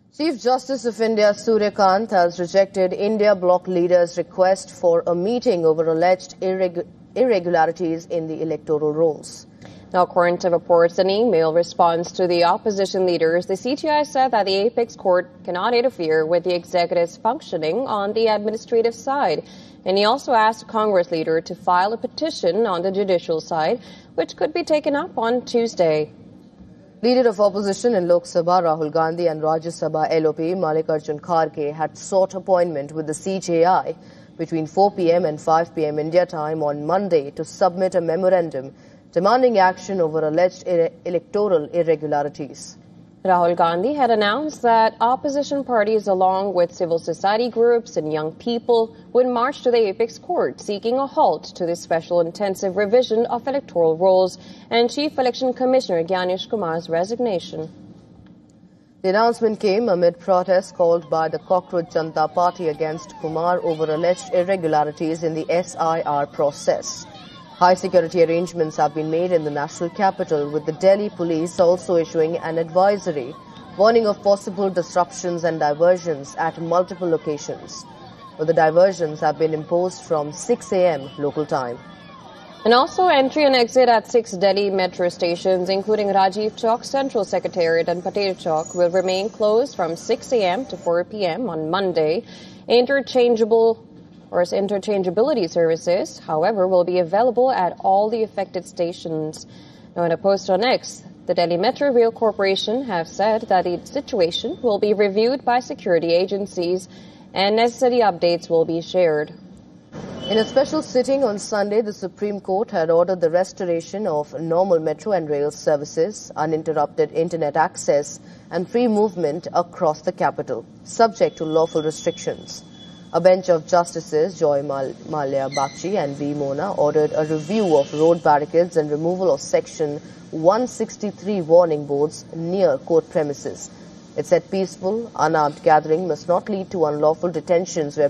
Chief Justice of India Surya Kant has rejected India bloc leaders' request for a meeting over alleged irregularities in the electoral rolls. Now, according to reports, an email response to the opposition leaders, the CJI said that the apex court cannot interfere with the executive's functioning on the administrative side. And he also asked a Congress leader to file a petition on the judicial side, which could be taken up on Tuesday. Leader of opposition in Lok Sabha, Rahul Gandhi, and Rajya Sabha LOP, Mallikarjun Kharge, had sought appointment with the CJI between 4 p.m. and 5 p.m. India time on Monday to submit a memorandum demanding action over alleged electoral irregularities. Rahul Gandhi had announced that opposition parties along with civil society groups and young people would march to the apex court seeking a halt to the special intensive revision of electoral rolls and Chief Election Commissioner Gyanesh Kumar's resignation. The announcement came amid protests called by the Cockroach Janata Party against Kumar over alleged irregularities in the SIR process. High security arrangements have been made in the national capital, with the Delhi police also issuing an advisory warning of possible disruptions and diversions at multiple locations. But the diversions have been imposed from 6 a.m. local time. And also entry and exit at 6 Delhi metro stations, including Rajiv Chowk, Central Secretariat and Patel Chowk, will remain closed from 6 a.m. to 4 p.m. on Monday. Interchangeability services, however, will be available at all the affected stations. Now, in a post on X, the Delhi Metro Rail Corporation have said that the situation will be reviewed by security agencies and necessary updates will be shared. In a special sitting on Sunday, the Supreme Court had ordered the restoration of normal metro and rail services, uninterrupted internet access and free movement across the capital, subject to lawful restrictions. A bench of Justices Joy Mallya Bagchi and V. Mona ordered a review of road barricades and removal of Section 163 warning boards near court premises. It said peaceful, unarmed gathering must not lead to unlawful detentions where